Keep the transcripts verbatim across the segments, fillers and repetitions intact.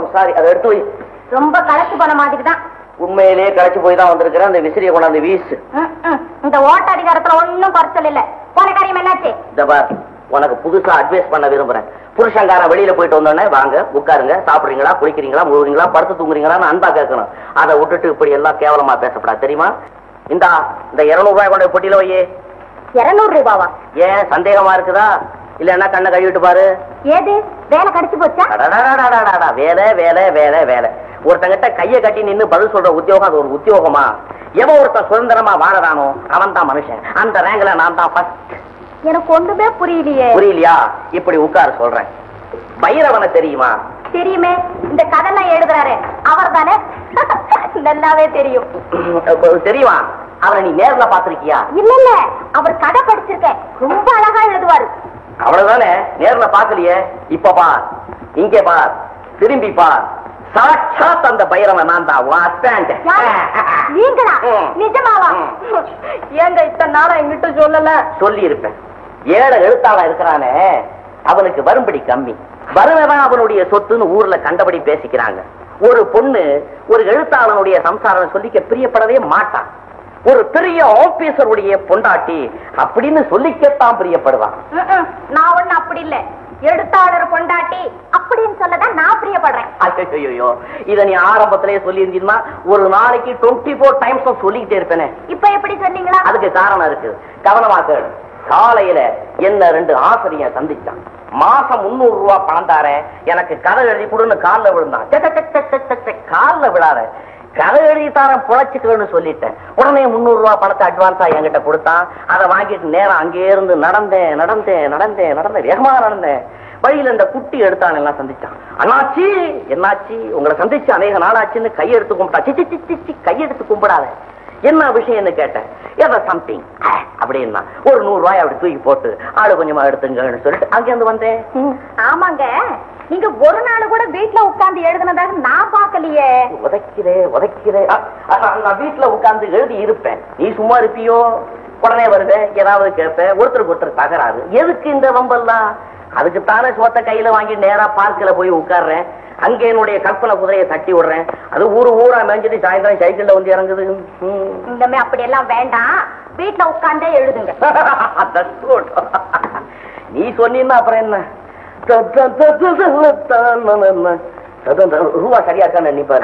Sorry, அதை எடுத்து வை. ரொம்ப களைச்சு போன மாதிரி தான். உண்மையிலேயே களைச்சு போய் தான் வந்திருக்கிறேன். அந்த விசிறியை கொண்டாந்து வீசு. இந்த ஓட்ட அதிகாரத்துல ஒன்னும் குறைச்சல் இல்ல. போன காரியம் என்னாச்சு? இந்த பார், உனக்கு புதுசா அட்வைஸ் பண்ண விரும்புறேன். புருஷங்காரன் வெளியில போயிட்டு வந்தோடனே வாங்க உட்காருங்க, சாப்பிடுறீங்களா, குளிக்கிறீங்களா, முழுகிறீங்களா, படுத்து தூங்குறீங்களான்னு அன்பா கேட்கணும். அதை விட்டுட்டு இப்படி எல்லாம் கேவலமா பேசப்படாது, தெரியுமா? இந்தா இந்த இருநூறு ரூபாய் கொண்ட பொட்டியில வையே. இருநூறு ரூபாவா? ஏன் சந்தேகமா இருக்குதா? இல்லன்னா கண்ணை கழுவிட்டு பாரு. ஏது வேலை கடிச்சு போச்சா? வேலை வேலை வேலை வேலை. ஒருத்தங்கிட்ட கையை கட்டி நின்னு பதில் சொல்ற உத்தியோகம் அது ஒரு உத்தியோகமா? எவன் ஒருத்தன் சுதந்திரமா வாழறானோ அவன் தான் மனுஷன். அந்த ரேங்க்ல நான் தான் ஃபர்ஸ்ட். எனக்கு ஒண்ணுமே புரியலையே. புரியலையா? இப்படி உட்கார சொல்றேன். பைரவனை தெரியுமா? தெரியுமே. இந்த கதைலாம் எழுதுறாரு அவர் தானே? நல்லாவே தெரியும். தெரியுமா? அவரை நீ நேர்ல பாத்திருக்கியா? இல்ல இல்ல, அவர் கதை படிச்சிருக்கேன். ரொம்ப அழகா எழுதுவாரு. அவ்வளவுதானே, நேர்ல பாக்கலையே. இப்ப பார், இங்கே பார், திரும்பி பார். சாட்சாத் அந்த பைரவன் நான் தான். நீங்களா? நிஜமாவா? ஏங்க இத்தனை நாளா எங்கிட்ட சொல்லல? சொல்லி இருப்பேன். ஏழை எழுத்தாளா இருக்கிறானே அவனுக்கு வரும்படி கம்மி. வருவன் அவனுடைய சொத்துன்னு ஊர்ல கண்டபடி பேசிக்கிறாங்க. ஒரு பொண்ணு ஒரு எழுத்தாளனுடைய சம்சாரம் சொல்லிக்க பிரியப்படவே மாட்டான். ஒரு பெரிய ஆபீசருடைய பொண்டாட்டி அப்படின்னு சொல்லிக்கத்தான் பிரியப்படுவான். நான் ஒண்ணு அப்படி இல்ல. எழுத்தாளர் பொண்டாட்டி அப்படின்னு சொல்லதான் நான் பிரியப்படுறேன். ஐயோ, இத நீ ஆரம்பத்திலேயே சொல்லி இருந்தீங்கன்னா ஒரு நாளைக்கு டுவெண்ட்டி போர் டைம்ஸ் சொல்லிக்கிட்டே இருப்பேனே. இப்ப எப்படி சொன்னீங்களா? அதுக்கு காரணம் இருக்கு, கவனமா கேளு. காலையில என்ன ரெண்டு ஆசிரியர் சந்திச்சான். மாசம் முன்னூறு ரூபாய் பணம் தாரேன், எனக்கு கதை எழுதி கொடுன்னு காலில் விழுந்தான். காலில் விழாத, கதை எழுதி தாரேன் புழைச்சிக்கன்னு சொல்லிட்டேன். உடனே முன்னூறு ரூபாய் பணத்தை அட்வான்ஸா என்கிட்ட கொடுத்தான். அதை வாங்கிட்டு நேரம் அங்கே இருந்து நடந்தேன் நடந்தேன் நடந்தேன் நடந்தேன் வேகமா நடந்தேன். வழியில இந்த குட்டி எடுத்தான் எல்லாம் சந்திச்சான். அண்ணாச்சி என்னாச்சு, உங்களை சந்திச்சு அநேக நாளாச்சுன்னு கையெடுத்து கும்பிட்டா. சி சி சி கையெடுத்து கும்பிடாத, என்ன விஷயம்னு கேட்டேன். ஏதோ சம்திங் அப்படின்னா ஒரு நூறு ரூபாய் அப்படி தூக்கி போட்டு ஆளு கொஞ்சமா எடுத்துங்கன்னு சொல்லிட்டு அங்கிருந்து வந்தேன். ஆமாங்க, நீங்க ஒரு நாள் கூட வீட்டுல உட்கார்ந்து எழுதுனதாக நான் பாக்கலையே. உதைக்கிறே உதைக்கிறே. நான் வீட்டுல உட்கார்ந்து எழுதி இருப்பேன், நீ சும்மா இருப்பியோ? உடனே வருவேன், ஏதாவது கேட்பேன், ஒருத்தருக்கு ஒருத்தர் தகராறு. எதுக்கு இந்த வம்பெல்லாம்? அதுக்குத்தானே சோத்த கையில வாங்கி நேரா பார்க்கல போய் உட்கார்றேன். அங்க என்னுடைய கற்பனை குதிரையை தட்டி விடுறேன். அது ஊரு ஊரா மேய்ஞ்சிட்டு சாயந்தரம் சைக்கிள்ல வந்து இறங்குது. இந்தமே அப்படி எல்லாம் வேண்டாம், வீட்டுல உட்கார்ந்தே எழுதுங்க. நீ சொன்னீன்னா அப்புறம் என்ன? ரூபா சரியா இருக்கான்னு நினைப்பாரு.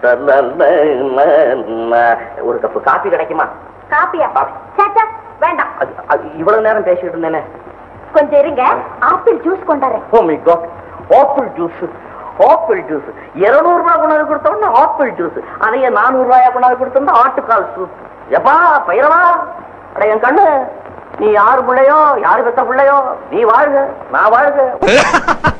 ஒரு கப்பு காபி கிடைக்குமா? காப்பியா? வேண்டாம். இவ்வளவு நேரம் பேசிட்டு இருந்தேனே. கொஞ்சம் இருங்க, ஆப்பிள் ஜூஸ் கொண்டாரு. ஆப்பிள் ஜூஸ், ஆப்பிள் ஜூஸ் இருநூறு ரூபாய் கொண்டாந்து கொடுத்தோம்னா ஆப்பிள் ஜூஸ், அதையே நானூறு ரூபாயா கொண்டாந்து கொடுத்தோம்னா ஆட்டுக்கால் சூப். எப்பா பைரவா, அட என் கண்ணு, நீ யாரு பிள்ளையோ யாரு பெத்த பிள்ளையோ, நீ வாழ்க நான் வாழ்க.